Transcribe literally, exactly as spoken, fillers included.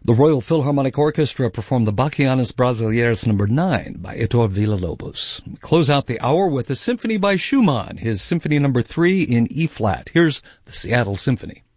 The Royal Philharmonic Orchestra performed the Bachianas Brasileiras number nine by Heitor Villa-Lobos. We close out the hour with a symphony by Schumann, his Symphony number three in E-flat. Here's the Seattle Symphony.